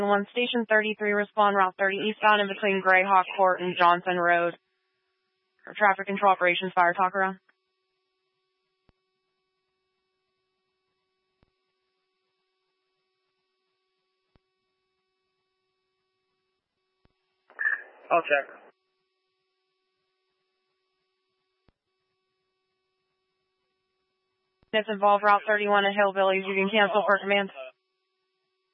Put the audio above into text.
1 Station 33, respond Route 30 eastbound in between Grayhawk Court and Johnson Road. For traffic control operations, fire talk around. I'll check. It's involved Route 31 at Hillbillies. You can cancel for command.